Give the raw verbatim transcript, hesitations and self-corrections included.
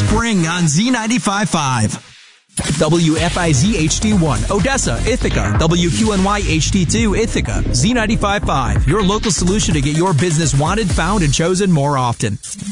spring on Z ninety-five point five. W F I Z H D one, Odessa, Ithaca. W Q N Y H D two, Ithaca. Z ninety-five point five, your local solution to get your business wanted, found, and chosen more often.